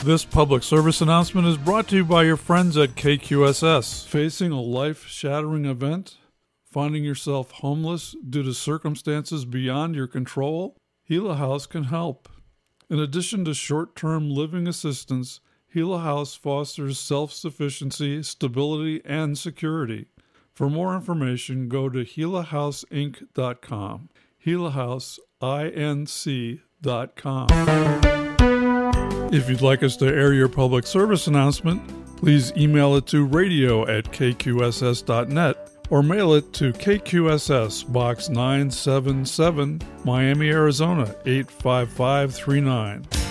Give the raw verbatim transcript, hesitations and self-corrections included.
This public service announcement is brought to you by your friends at K Q S S. Facing a life-shattering event? Finding yourself homeless due to circumstances beyond your control? Gila House can help. In addition to short-term living assistance, Gila House fosters self-sufficiency, stability, and security. For more information, go to Gila House Inc dot com. Gila House Inc dot com. If you'd like us to air your public service announcement, please email it to radio at k q s s dot net or mail it to K Q S S, Box nine seven seven, Miami, Arizona eight five five three nine.